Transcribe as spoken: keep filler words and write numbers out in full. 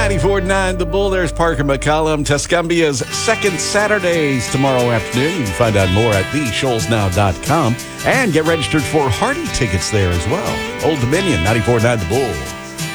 ninety-four point nine The Bull. There's Parker McCollum. Tuscumbea's second Saturdays tomorrow afternoon. You can find out more at the shoals now dot com and get registered for Hardy tickets there as well. Old Dominion, ninety-four point nine The Bull.